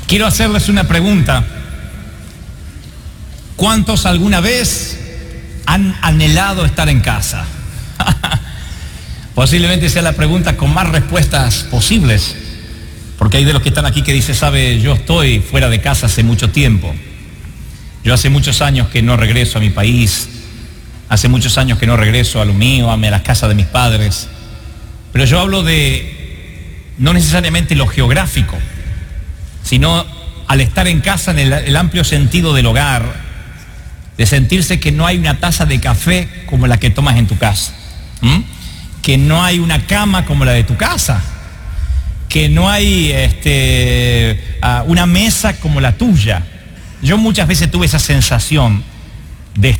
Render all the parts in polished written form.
Quiero hacerles una pregunta. ¿Cuántos alguna vez han anhelado estar en casa? Posiblemente sea la pregunta con más respuestas posibles, porque hay de los que están aquí que dicen, sabe, yo estoy fuera de casa hace mucho tiempo. Yo hace muchos años que no regreso a mi país, hace muchos años que no regreso a lo mío, a las casas de mis padres. Pero yo hablo de no necesariamente lo geográfico, sino al estar en casa en el amplio sentido del hogar, de sentirse que no hay una taza de café como la que tomas en tu casa, que no hay una cama como la de tu casa, que no hay una mesa como la tuya. Yo muchas veces tuve esa sensación de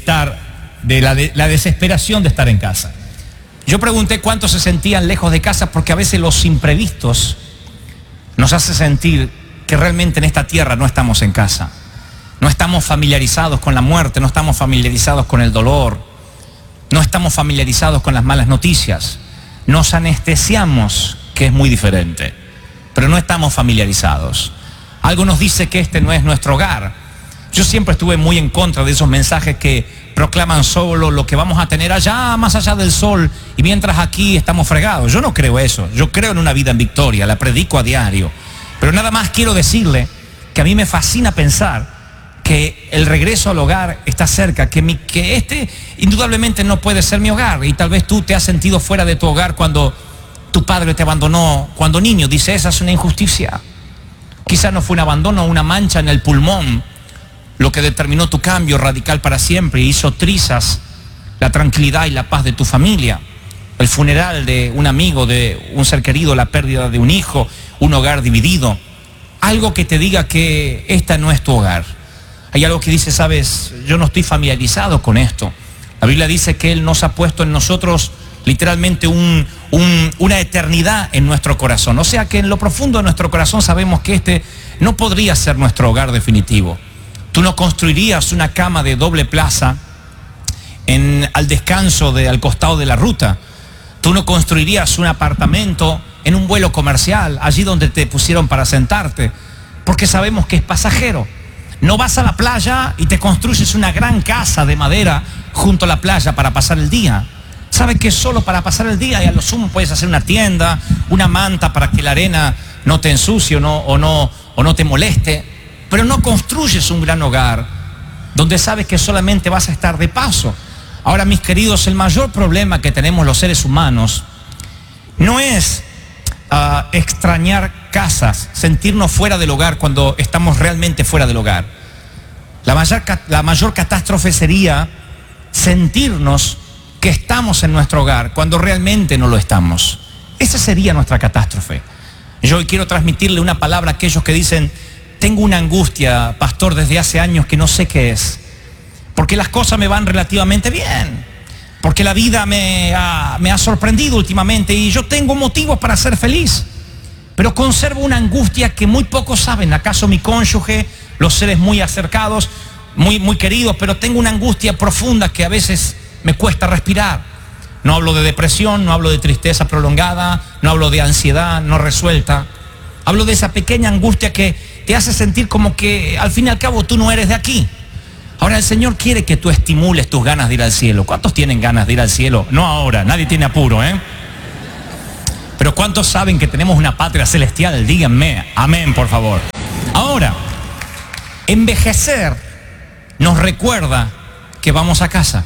la desesperación de estar en casa. Yo pregunté cuántos se sentían lejos de casa, porque a veces los imprevistos nos hacen sentir que realmente en esta tierra no estamos en casa. No estamos familiarizados con la muerte, no estamos familiarizados con el dolor, no estamos familiarizados con las malas noticias. Nos anestesiamos, que es muy diferente, pero no estamos familiarizados. Algo nos dice que este no es nuestro hogar. Yo siempre estuve muy en contra de esos mensajes que proclaman solo lo que vamos a tener allá, más allá del sol, y mientras aquí estamos fregados. Yo no creo eso. Yo creo en una vida en victoria, la predico a diario. Pero nada más quiero decirle que a mí me fascina pensar que el regreso al hogar está cerca, que este indudablemente no puede ser mi hogar. Y tal vez tú te has sentido fuera de tu hogar cuando tu padre te abandonó, cuando niño. Dice, esa es una injusticia. Quizás no fue un abandono, una mancha en el pulmón lo que determinó tu cambio radical para siempre y hizo trizas la tranquilidad y la paz de tu familia. El funeral de un amigo, de un ser querido, la pérdida de un hijo, un hogar dividido. Algo que te diga que esta no es tu hogar. Hay algo que dice, sabes, yo no estoy familiarizado con esto. La Biblia dice que Él nos ha puesto en nosotros literalmente una eternidad en nuestro corazón. O sea que en lo profundo de nuestro corazón sabemos que este no podría ser nuestro hogar definitivo. Tú no construirías una cama de doble plaza al descanso al costado de la ruta. Tú no construirías un apartamento en un vuelo comercial, allí donde te pusieron para sentarte, porque sabemos que es pasajero. No vas a la playa y te construyes una gran casa de madera junto a la playa para pasar el día. Sabes que es solo para pasar el día y a lo sumo puedes hacer una tienda, una manta para que la arena no te ensucie o no te moleste. Pero no construyes un gran hogar donde sabes que solamente vas a estar de paso. Ahora, mis queridos, el mayor problema que tenemos los seres humanos no es extrañar casas, sentirnos fuera del hogar cuando estamos realmente fuera del hogar. La mayor catástrofe sería sentirnos que estamos en nuestro hogar cuando realmente no lo estamos. Esa sería nuestra catástrofe. Yo hoy quiero transmitirle una palabra a aquellos que dicen, tengo una angustia, pastor, desde hace años que no sé qué es, porque las cosas me van relativamente bien, porque la vida me ha sorprendido últimamente y yo tengo motivos para ser feliz, pero conservo una angustia que muy pocos saben. ¿Acaso mi cónyuge, los seres muy acercados, muy queridos? Pero tengo una angustia profunda que a veces me cuesta respirar. No hablo de depresión, no hablo de tristeza prolongada, no hablo de ansiedad no resuelta. Hablo de esa pequeña angustia que te hace sentir como que al fin y al cabo tú no eres de aquí. Ahora el Señor quiere que tú estimules tus ganas de ir al cielo. ¿Cuántos tienen ganas de ir al cielo? No ahora, nadie tiene apuro, ¿eh? Pero ¿cuántos saben que tenemos una patria celestial? Díganme, amén, por favor. Ahora, envejecer nos recuerda que vamos a casa.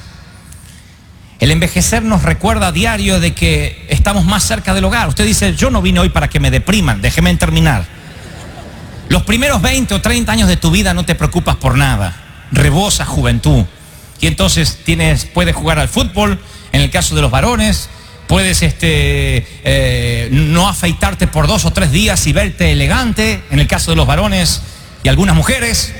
El envejecer nos recuerda a diario de que estamos más cerca del hogar. Usted dice, yo no vine hoy para que me depriman, déjeme terminar. Los primeros 20 o 30 años de tu vida no te preocupas por nada. Rebosas juventud. Y entonces puedes jugar al fútbol, en el caso de los varones, puedes no afeitarte por 2 o 3 días y verte elegante, en el caso de los varones y algunas mujeres.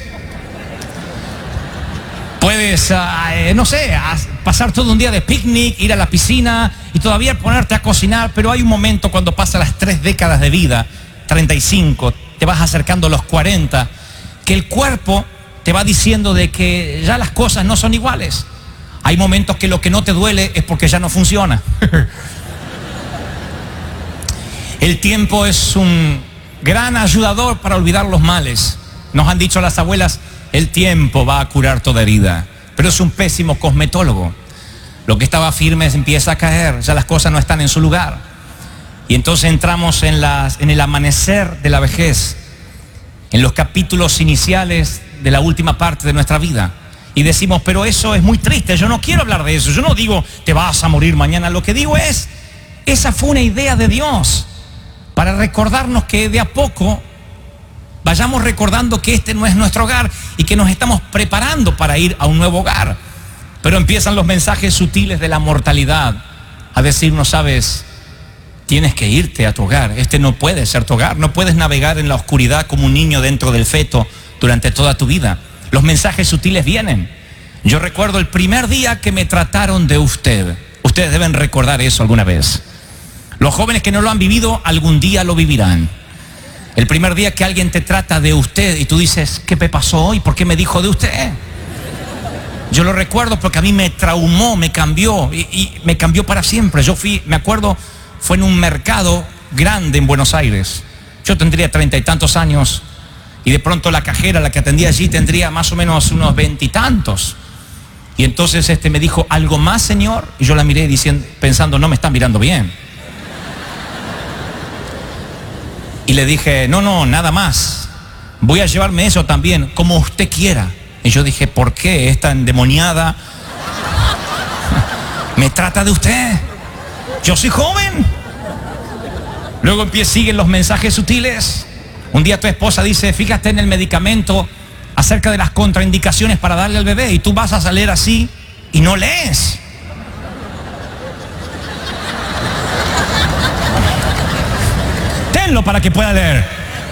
Puedes, pasar todo un día de picnic, ir a la piscina y todavía ponerte a cocinar, pero hay un momento cuando pasas las 3 décadas de vida, 35, te vas acercando a los 40, que el cuerpo te va diciendo de que ya las cosas no son iguales. Hay momentos que lo que no te duele es porque ya no funciona. El tiempo es un gran ayudador para olvidar los males. Nos han dicho las abuelas, el tiempo va a curar toda herida, pero es un pésimo cosmetólogo. Lo que estaba firme empieza a caer, ya las cosas no están en su lugar. Y entonces entramos en el amanecer de la vejez, en los capítulos iniciales de la última parte de nuestra vida. Y decimos, pero eso es muy triste, yo no quiero hablar de eso. Yo no digo, te vas a morir mañana. Lo que digo es, esa fue una idea de Dios para recordarnos que de a poco vayamos recordando que este no es nuestro hogar y que nos estamos preparando para ir a un nuevo hogar. Pero empiezan los mensajes sutiles de la mortalidad a decirnos, sabes, tienes que irte a tu hogar. Este no puede ser tu hogar. No puedes navegar en la oscuridad como un niño dentro del feto durante toda tu vida. Los mensajes sutiles vienen. Yo recuerdo el primer día que me trataron de usted. Ustedes deben recordar eso alguna vez. Los jóvenes que no lo han vivido, algún día lo vivirán. El primer día que alguien te trata de usted y tú dices, ¿qué me pasó hoy? ¿Por qué me dijo de usted? Yo lo recuerdo porque a mí me traumó, me cambió y me cambió para siempre. Me acuerdo, fue en un mercado grande en Buenos Aires. Yo tendría 30 y tantos años. Y de pronto la cajera, la que atendía allí, tendría más o menos unos 20 y tantos. Y entonces me dijo, ¿algo más, señor? Y yo la miré pensando, no me están mirando bien. Y le dije, no, nada más. Voy a llevarme eso también, como usted quiera. Y yo dije, ¿por qué esta endemoniada me trata de usted? Yo soy joven. Luego siguen los mensajes sutiles. Un día tu esposa dice, fíjate en el medicamento acerca de las contraindicaciones para darle al bebé, y tú vas a salir así y no lees. Tenlo para que pueda leer.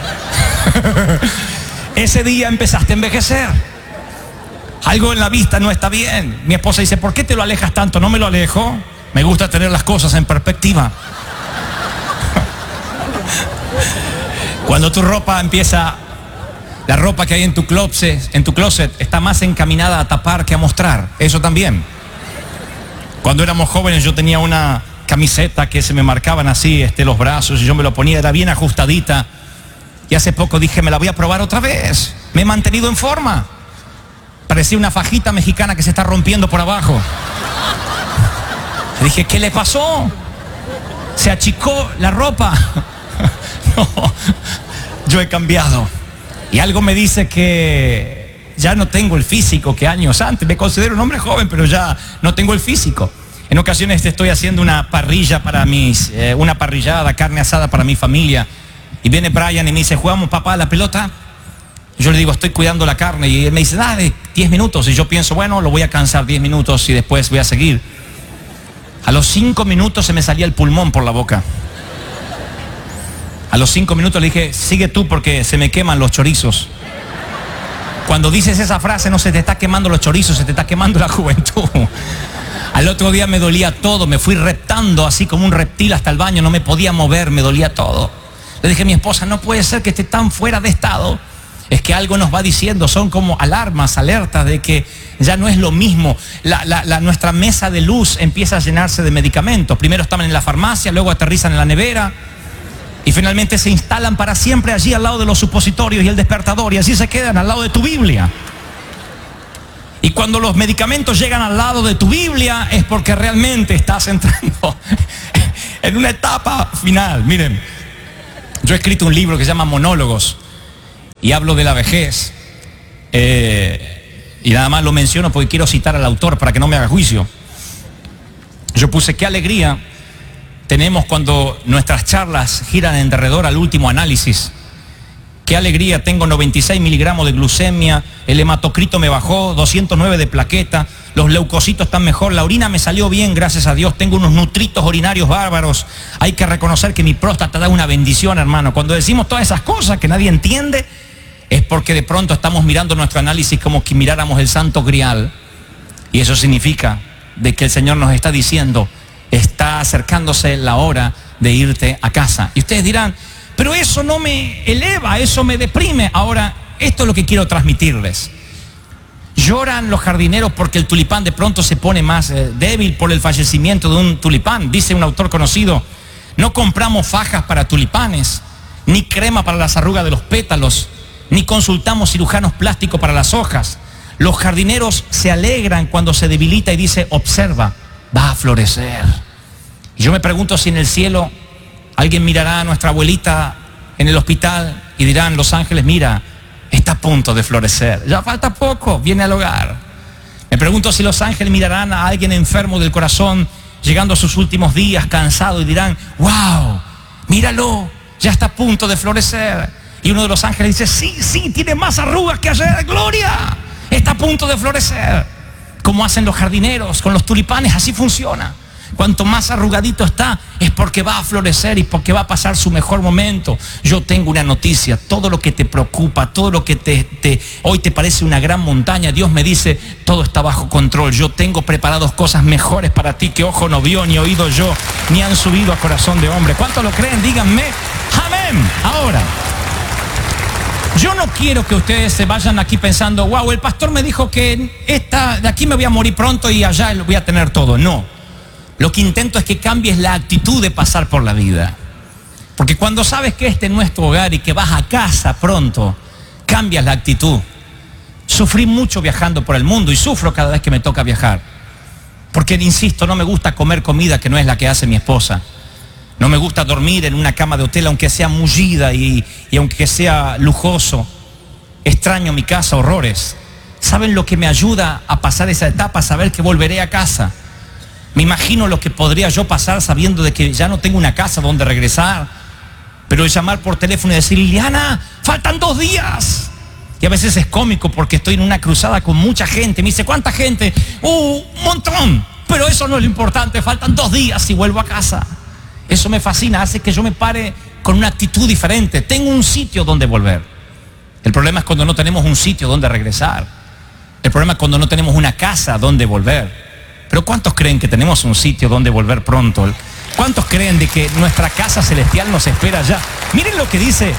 Ese día empezaste a envejecer. Algo en la vista no está bien. Mi esposa dice, ¿por qué te lo alejas tanto? No me lo alejo. Me gusta tener las cosas en perspectiva. Cuando tu ropa la ropa que hay en tu closet está más encaminada a tapar que a mostrar. Eso también. Cuando éramos jóvenes yo tenía una camiseta que se me marcaban así los brazos y yo me lo ponía, era bien ajustadita. Y hace poco dije, me la voy a probar otra vez. Me he mantenido en forma. Parecía una fajita mexicana que se está rompiendo por abajo. Y dije, ¿qué le pasó? Se achicó la ropa. No, yo he cambiado. Y algo me dice que ya no tengo el físico que años antes. Me considero un hombre joven, pero ya no tengo el físico. En ocasiones estoy haciendo una parrilla una parrillada, carne asada para mi familia. Y viene Brian y me dice, ¿jugamos, papá, a la pelota? Y yo le digo, estoy cuidando la carne. Y él me dice, dale, 10 minutos. Y yo pienso, bueno, lo voy a cansar 10 minutos y después voy a seguir. A los 5 minutos se me salía el pulmón por la boca. A los 5 minutos le dije, sigue tú porque se me queman los chorizos. Cuando dices esa frase no se te está quemando los chorizos, se te está quemando la juventud. Al otro día me dolía todo, me fui reptando así como un reptil hasta el baño, no me podía mover, me dolía todo. Le dije a mi esposa, no puede ser que esté tan fuera de estado. Es que algo nos va diciendo, son como alarmas, alertas de que ya no es lo mismo. Nuestra mesa de luz empieza a llenarse de medicamentos. Primero estaban en la farmacia, luego aterrizan en la nevera. Y finalmente se instalan para siempre allí al lado de los supositorios y el despertador. Y así se quedan al lado de tu Biblia. Y cuando los medicamentos llegan al lado de tu Biblia es porque realmente estás entrando en una etapa final. Miren, yo he escrito un libro que se llama Monólogos y hablo de la vejez. Y nada más lo menciono porque quiero citar al autor para que no me haga juicio. Yo puse, qué alegría tenemos cuando nuestras charlas giran en derredor al último análisis. Qué alegría, tengo 96 miligramos de glucemia, el hematocrito me bajó, 209 de plaqueta, los leucocitos están mejor, la orina me salió bien, gracias a Dios, tengo unos nutritos urinarios bárbaros. Hay que reconocer que mi próstata da una bendición, hermano. Cuando decimos todas esas cosas que nadie entiende, es porque de pronto estamos mirando nuestro análisis como que miráramos el Santo Grial. Y eso significa de que el Señor nos está diciendo, está acercándose la hora de irte a casa. Y ustedes dirán, pero eso no me eleva, eso me deprime. Ahora, esto es lo que quiero transmitirles. Lloran los jardineros porque el tulipán de pronto se pone más débil por el fallecimiento de un tulipán. Dice un autor conocido, no compramos fajas para tulipanes, ni crema para las arrugas de los pétalos, ni consultamos cirujanos plásticos para las hojas. Los jardineros se alegran cuando se debilita y dice, observa, va a florecer. Y yo me pregunto si en el cielo alguien mirará a nuestra abuelita en el hospital y dirán los ángeles, mira, está a punto de florecer, ya falta poco, viene al hogar. Me pregunto si los ángeles mirarán a alguien enfermo del corazón, llegando a sus últimos días, cansado, y dirán, wow, míralo, ya está a punto de florecer. Y uno de los ángeles dice, sí, tiene más arrugas que ayer, gloria, está a punto de florecer. Como hacen los jardineros con los tulipanes, así funciona. Cuanto más arrugadito está, es porque va a florecer y porque va a pasar su mejor momento. Yo tengo una noticia, todo lo que te preocupa, todo lo que hoy te parece una gran montaña, Dios me dice, todo está bajo control. Yo tengo preparados cosas mejores para ti que ojo no vio, ni oído yo, ni han subido a corazón de hombre. ¿Cuántos lo creen? Díganme, amén. Ahora, yo no quiero que ustedes se vayan aquí pensando, wow, el pastor me dijo que de aquí me voy a morir pronto y allá lo voy a tener todo. No. Lo que intento es que cambies la actitud de pasar por la vida. Porque cuando sabes que este no es tu hogar y que vas a casa pronto, cambias la actitud. Sufrí mucho viajando por el mundo y sufro cada vez que me toca viajar. Porque, insisto, no me gusta comer comida que no es la que hace mi esposa. No me gusta dormir en una cama de hotel aunque sea mullida y aunque sea lujoso. Extraño mi casa, horrores. ¿Saben lo que me ayuda a pasar esa etapa? Saber que volveré a casa. Me imagino lo que podría yo pasar sabiendo de que ya no tengo una casa donde regresar, pero llamar por teléfono y decir, Liliana, faltan 2 días. Y a veces es cómico porque estoy en una cruzada con mucha gente. Me dice, ¿cuánta gente? Un montón. Pero eso no es lo importante, faltan 2 días y vuelvo a casa. Eso me fascina, hace que yo me pare con una actitud diferente. Tengo un sitio donde volver. El problema es cuando no tenemos un sitio donde regresar. El problema es cuando no tenemos una casa donde volver. Pero ¿cuántos creen que tenemos un sitio donde volver pronto? ¿Cuántos creen de que nuestra casa celestial nos espera ya? Miren lo que dice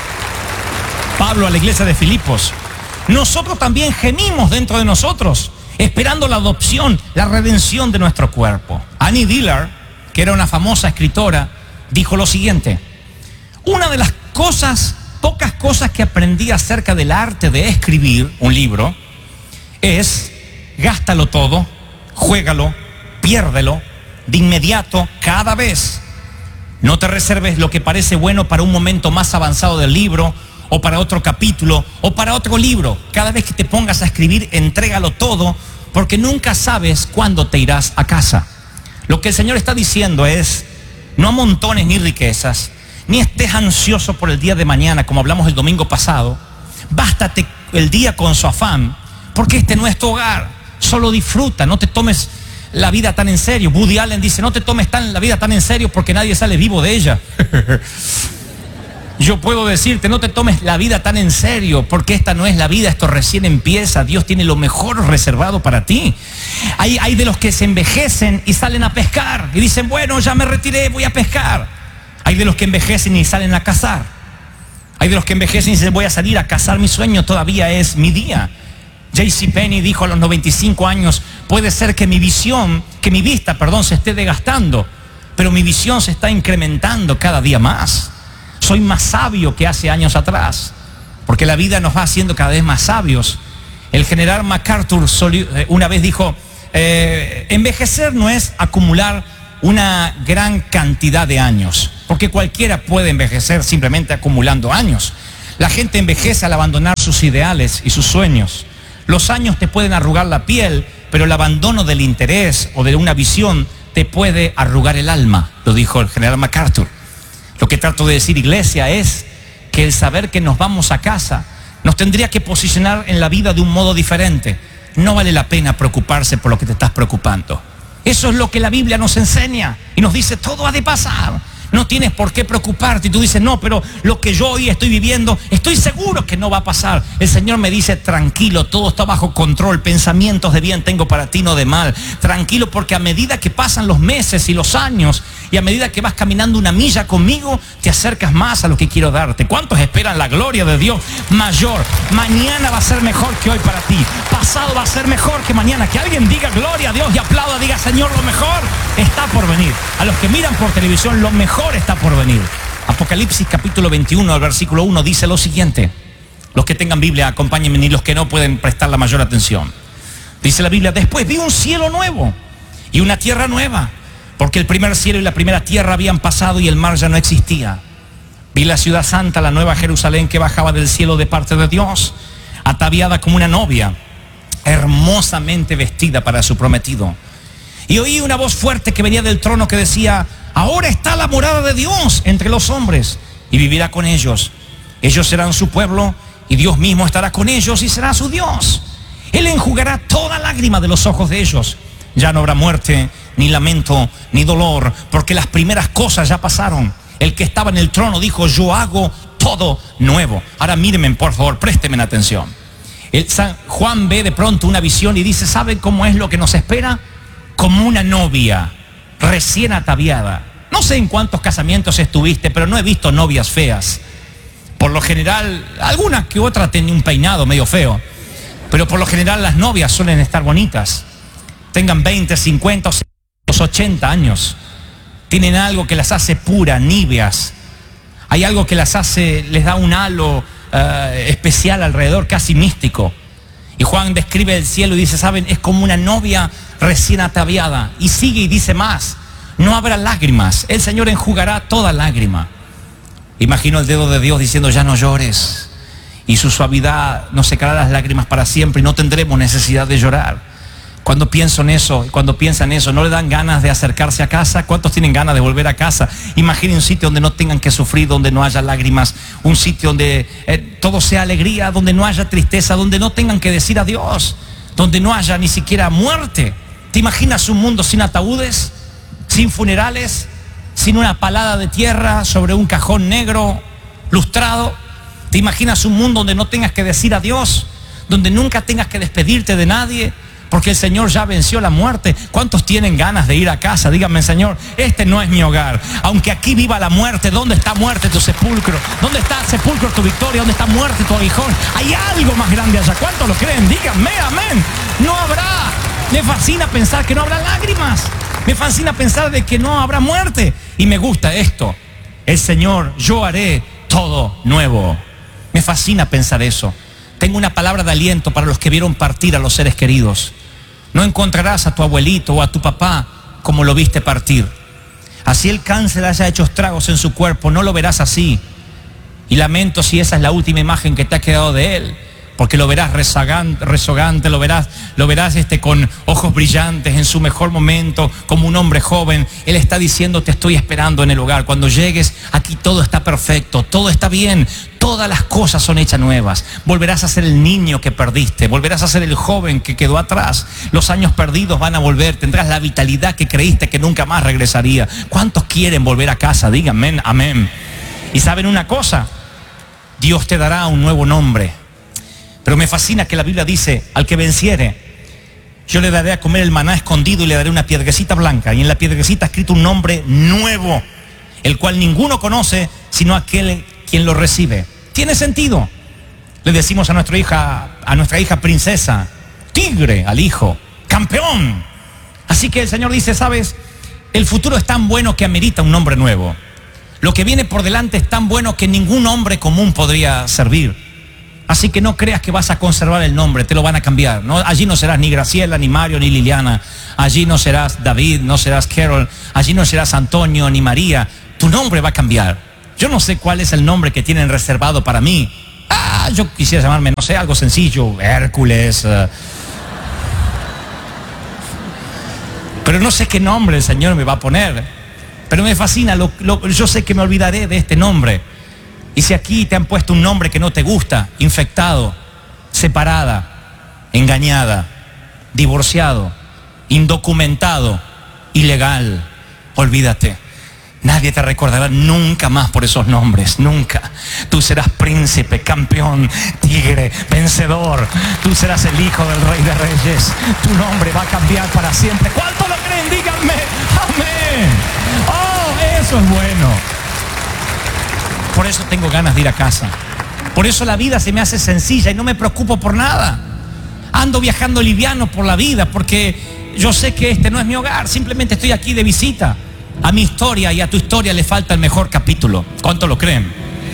Pablo a la iglesia de Filipos. Nosotros también gemimos dentro de nosotros, esperando la adopción, la redención de nuestro cuerpo. Annie Dillard, que era una famosa escritora, dijo lo siguiente: una de las pocas cosas que aprendí acerca del arte de escribir un libro es gástalo todo, juégalo, piérdelo, de inmediato, cada vez. No te reserves lo que parece bueno para un momento más avanzado del libro, o para otro capítulo, o para otro libro. Cada vez que te pongas a escribir, entrégalo todo, porque nunca sabes cuándo te irás a casa. Lo que el Señor está diciendo es, no amontones ni riquezas, ni estés ansioso por el día de mañana, como hablamos el domingo pasado. Bástate el día con su afán, porque este no es tu hogar. Solo disfruta, no te tomes la vida tan en serio. Woody Allen dice, no te tomes la vida tan en serio porque nadie sale vivo de ella. Yo puedo decirte, no te tomes la vida tan en serio porque esta no es la vida, esto recién empieza. Dios tiene lo mejor reservado para ti. Hay de los que se envejecen y salen a pescar y dicen, bueno, ya me retiré, voy a pescar. Hay de los que envejecen y salen a cazar. Hay de los que envejecen y dicen, voy a salir a cazar mi sueño, todavía es mi día. JCPenney dijo a los 95 años, puede ser que mi vista se esté desgastando, pero mi visión se está incrementando cada día más. Soy más sabio que hace años atrás, porque la vida nos va haciendo cada vez más sabios. El general MacArthur una vez dijo, envejecer no es acumular una gran cantidad de años, porque cualquiera puede envejecer simplemente acumulando años. La gente envejece al abandonar sus ideales y sus sueños. Los años te pueden arrugar la piel, pero el abandono del interés o de una visión te puede arrugar el alma, lo dijo el general MacArthur. Lo que trato de decir, iglesia, es que el saber que nos vamos a casa nos tendría que posicionar en la vida de un modo diferente. No vale la pena preocuparse por lo que te estás preocupando. Eso es lo que la Biblia nos enseña y nos dice, todo ha de pasar. No tienes por qué preocuparte. Y tú dices, no, pero lo que yo hoy estoy viviendo, estoy seguro que no va a pasar. El Señor me dice, tranquilo, todo está bajo control. Pensamientos de bien tengo para ti, no de mal. Tranquilo, porque a medida que pasan los meses y los años, y a medida que vas caminando una milla conmigo, te acercas más a lo que quiero darte. ¿Cuántos esperan la gloria de Dios mayor? Mañana va a ser mejor que hoy para ti. Pasado va a ser mejor que mañana. Que alguien diga gloria a Dios y aplauda, diga, Señor, lo mejor está por venir. A los que miran por televisión, lo mejor está por venir. Apocalipsis capítulo 21, el versículo 1 dice lo siguiente. Los que tengan Biblia, acompáñenme, ni los que no pueden prestar la mayor atención. Dice la Biblia: después vi un cielo nuevo y una tierra nueva, porque el primer cielo y la primera tierra habían pasado y el mar ya no existía. Vi la ciudad santa, la nueva Jerusalén, que bajaba del cielo de parte de Dios, ataviada como una novia, hermosamente vestida para su prometido. Y oí una voz fuerte que venía del trono que decía: ahora está la morada de Dios entre los hombres y vivirá con ellos. Ellos serán su pueblo y Dios mismo estará con ellos y será su Dios. Él enjugará toda lágrima de los ojos de ellos. Ya no habrá muerte, ni lamento, ni dolor, porque las primeras cosas ya pasaron. El que estaba en el trono dijo: yo hago todo nuevo. Ahora mírenme, por favor, préstenme atención. Juan ve de pronto una visión y dice: ¿saben cómo es lo que nos espera? Como una novia recién ataviada. No sé en cuántos casamientos estuviste, pero no he visto novias feas. Por lo general, alguna que otra tenía un peinado medio feo, pero por lo general las novias suelen estar bonitas. Tengan 20, 50 o 80 años. Tienen algo que las hace puras, níveas. Hay algo que las hace, les da un halo especial alrededor, casi místico. Y Juan describe el cielo y dice: ¿saben? Es como una novia recién ataviada. Y sigue y dice más: no habrá lágrimas. El Señor enjugará toda lágrima. Imagino el dedo de Dios diciendo: ya no llores. Y su suavidad nos secará las lágrimas para siempre y no tendremos necesidad de llorar. Cuando piensan eso, ¿no le dan ganas de acercarse a casa? ¿Cuántos tienen ganas de volver a casa? Imaginen un sitio donde no tengan que sufrir, donde no haya lágrimas, un sitio donde todo sea alegría, donde no haya tristeza, donde no tengan que decir adiós, donde no haya ni siquiera muerte. ¿Te imaginas un mundo sin ataúdes, sin funerales, sin una palada de tierra sobre un cajón negro lustrado? ¿Te imaginas un mundo donde no tengas que decir adiós, donde nunca tengas que despedirte de nadie? Porque el Señor ya venció la muerte. ¿Cuántos tienen ganas de ir a casa? Díganme: Señor, este no es mi hogar. Aunque aquí viva la muerte, ¿dónde está muerte tu sepulcro? ¿Dónde está sepulcro tu victoria? ¿Dónde está muerte tu aguijón? Hay algo más grande allá. ¿Cuántos lo creen? Díganme, amén. No habrá. Me fascina pensar que no habrá lágrimas. Me fascina pensar de que no habrá muerte. Y me gusta esto: el Señor, yo haré todo nuevo. Me fascina pensar eso. Tengo una palabra de aliento para los que vieron partir a los seres queridos. No encontrarás a tu abuelito o a tu papá como lo viste partir. Así el cáncer haya hecho estragos en su cuerpo, no lo verás así. Y lamento si esa es la última imagen que te ha quedado de él, porque lo verás rezagante, lo verás con ojos brillantes en su mejor momento, como un hombre joven. Él está diciendo: te estoy esperando en el hogar. Cuando llegues, aquí todo está perfecto, todo está bien, todas las cosas son hechas nuevas. Volverás a ser el niño que perdiste, volverás a ser el joven que quedó atrás. Los años perdidos van a volver, tendrás la vitalidad que creíste que nunca más regresaría. ¿Cuántos quieren volver a casa? Díganme, amén. Y saben una cosa: Dios te dará un nuevo nombre. Pero me fascina que la Biblia dice: al que venciere, yo le daré a comer el maná escondido y le daré una piedrecita blanca, y en la piedrecita escrito un nombre nuevo, el cual ninguno conoce sino aquel quien lo recibe. ¿Tiene sentido? Le decimos a nuestra hija princesa, tigre, al hijo, campeón. Así que el Señor dice: ¿sabes? El futuro es tan bueno que amerita un nombre nuevo. Lo que viene por delante es tan bueno que ningún hombre común podría servir. Así que no creas que vas a conservar el nombre, te lo van a cambiar, ¿no? Allí no serás ni Graciela, ni Mario, ni Liliana. Allí no serás David, no serás Carol. Allí no serás Antonio, ni María. Tu nombre va a cambiar. Yo no sé cuál es el nombre que tienen reservado para mí. Yo quisiera llamarme, no sé, algo sencillo, Hércules. Pero no sé qué nombre el Señor me va a poner. Pero me fascina, yo sé que me olvidaré de este nombre. Y si aquí te han puesto un nombre que no te gusta: infectado, separada, engañada, divorciado, indocumentado, ilegal, olvídate. Nadie te recordará nunca más por esos nombres, nunca. Tú serás príncipe, campeón, tigre, vencedor. Tú serás el hijo del Rey de Reyes. Tu nombre va a cambiar para siempre. ¿Cuánto lo creen? Díganme, amén. Oh, eso es bueno. Por eso tengo ganas de ir a casa. Por eso la vida se me hace sencilla y no me preocupo por nada. Ando viajando liviano por la vida porque yo sé que este no es mi hogar. Simplemente estoy aquí de visita. A mi historia y a tu historia le falta el mejor capítulo. ¿Cuánto lo creen?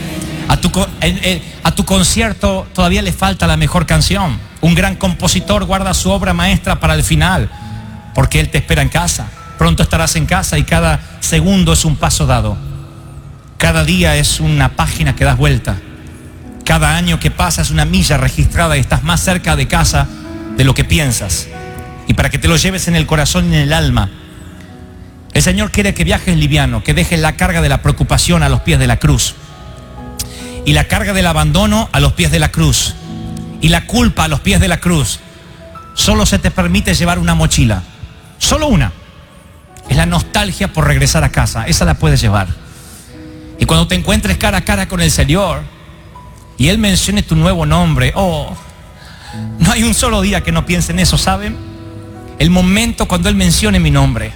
A tu concierto todavía le falta la mejor canción. Un gran compositor guarda su obra maestra para el final, porque Él te espera en casa. Pronto estarás en casa y cada segundo es un paso dado. Cada día es una página que das vuelta. Cada año que pasa es una milla registrada y estás más cerca de casa de lo que piensas. Y para que te lo lleves en el corazón y en el alma, el Señor quiere que viajes liviano, que dejes la carga de la preocupación a los pies de la cruz. Y la carga del abandono a los pies de la cruz. Y la culpa a los pies de la cruz. Solo se te permite llevar una mochila. Solo una. Es la nostalgia por regresar a casa. Esa la puedes llevar. Y cuando te encuentres cara a cara con el Señor y Él mencione tu nuevo nombre, no hay un solo día que no piense en eso, ¿saben? El momento cuando Él mencione mi nombre.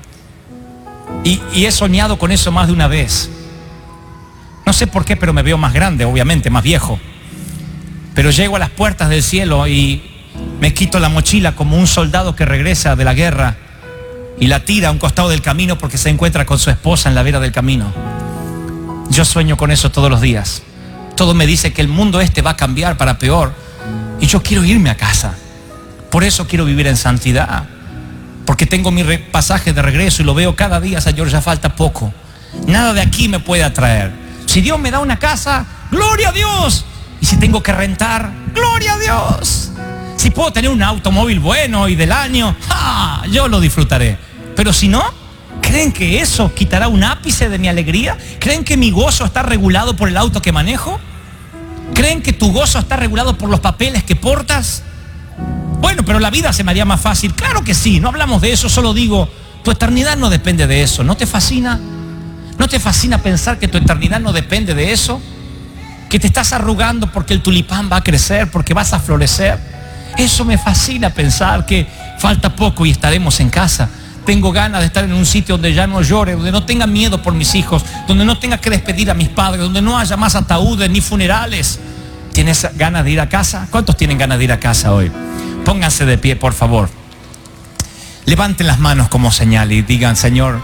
Y he soñado con eso más de una vez. No sé por qué, pero me veo más grande, obviamente, más viejo. Pero llego a las puertas del cielo y me quito la mochila como un soldado que regresa de la guerra y la tira a un costado del camino porque se encuentra con su esposa en la vera del camino. Yo sueño con eso todos los días. Todo me dice que el mundo va a cambiar para peor y yo quiero irme a casa. Por eso quiero vivir en santidad, porque tengo mi pasaje de regreso y lo veo cada día. Señor, ya falta poco. Nada de aquí me puede atraer. Si Dios me da una casa, gloria a Dios. Y si tengo que rentar, gloria a Dios. Si puedo tener un automóvil bueno y del año, yo lo disfrutaré. Pero si no, ¿creen que eso quitará un ápice de mi alegría? ¿Creen que mi gozo está regulado por el auto que manejo? ¿Creen que tu gozo está regulado por los papeles que portas? Bueno, pero la vida se me haría más fácil. Claro que sí, no hablamos de eso, solo digo, tu eternidad no depende de eso. ¿No te fascina? ¿No te fascina pensar que tu eternidad no depende de eso? Que te estás arrugando porque el tulipán va a crecer, porque vas a florecer. Eso me fascina, pensar que falta poco y estaremos en casa. Tengo ganas de estar en un sitio donde ya no llore, donde no tenga miedo por mis hijos, donde no tenga que despedir a mis padres, donde no haya más ataúdes ni funerales. ¿Tienes ganas de ir a casa? ¿Cuántos tienen ganas de ir a casa hoy? Pónganse de pie, por favor. Levanten las manos como señal y digan: Señor,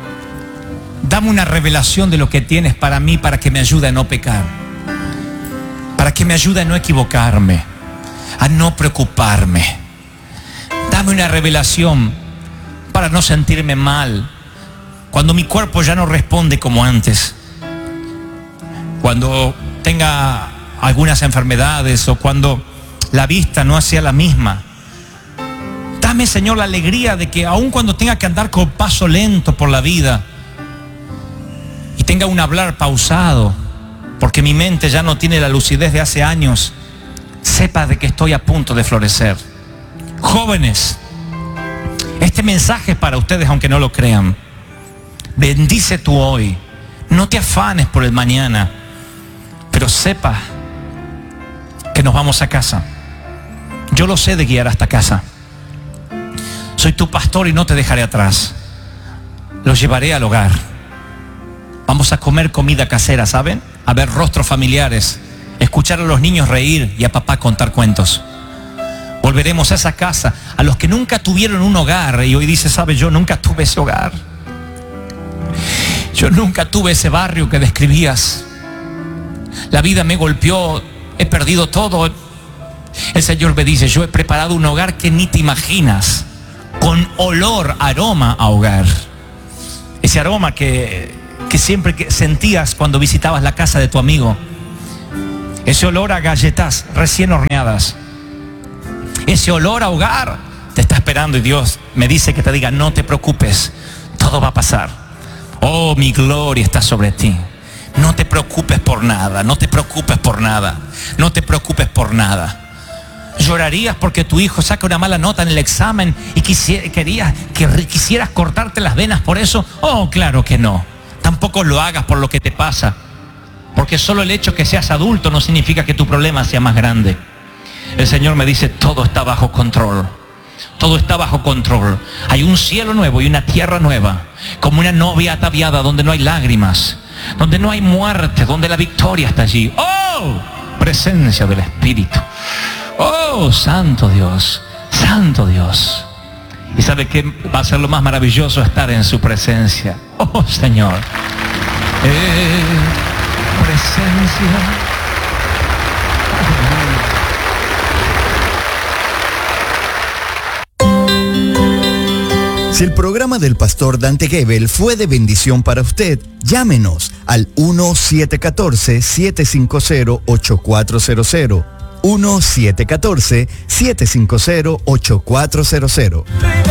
dame una revelación de lo que tienes para mí, para que me ayude a no pecar, para que me ayude a no equivocarme, a no preocuparme. Dame una revelación para no sentirme mal cuando mi cuerpo ya no responde como antes, cuando tenga algunas enfermedades o cuando la vista no sea la misma. Dame, Señor, la alegría de que aun cuando tenga que andar con paso lento por la vida y tenga un hablar pausado, porque mi mente ya no tiene la lucidez de hace años, sepa de que estoy a punto de florecer. Jóvenes, este mensaje es para ustedes, aunque no lo crean. Bendice tú hoy. No te afanes por el mañana, pero sepa que nos vamos a casa. Yo lo sé de guiar hasta casa. Soy tu pastor y no te dejaré atrás. Los llevaré al hogar. Vamos a comer comida casera, ¿saben? A ver rostros familiares, escuchar a los niños reír y a papá contar cuentos. Volveremos a esa casa, a los que nunca tuvieron un hogar y hoy dice: ¿sabe? Yo nunca tuve ese hogar. Yo nunca tuve ese barrio que describías. La vida me golpeó, he perdido todo. El Señor me dice: yo he preparado un hogar que ni te imaginas, con olor, aroma a hogar. Ese aroma que siempre sentías cuando visitabas la casa de tu amigo. Ese olor a galletas recién horneadas. Ese olor a hogar te está esperando, y Dios me dice que te diga: no te preocupes, todo va a pasar. Oh, mi gloria está sobre ti. No te preocupes por nada, no te preocupes por nada, no te preocupes por nada. ¿Llorarías porque tu hijo saca una mala nota en el examen y quisieras cortarte las venas por eso? Oh, claro que no. Tampoco lo hagas por lo que te pasa, porque solo el hecho que seas adulto no significa que tu problema sea más grande. El Señor me dice: todo está bajo control. Todo está bajo control. Hay un cielo nuevo y una tierra nueva, como una novia ataviada, donde no hay lágrimas, donde no hay muerte, donde la victoria está allí. ¡Oh! Presencia del Espíritu. ¡Oh! Santo Dios, Santo Dios. Y sabe que va a ser lo más maravilloso estar en su presencia. Oh, Señor. Presencia. Si el programa del pastor Dante Gebel fue de bendición para usted, llámenos al 1-714-750-8400. 1-714-750-8400.